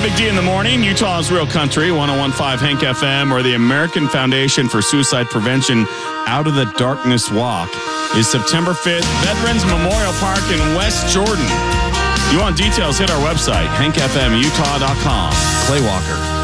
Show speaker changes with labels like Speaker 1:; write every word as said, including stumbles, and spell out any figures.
Speaker 1: Big D in the morning, Utah's Real Country, one oh one point five Hank F M, where the American Foundation for Suicide Prevention Out of the Darkness Walk is September fifth, Veterans Memorial Park in West Jordan. If you want details, hit our website, hank f m utah dot com. Clay Walker.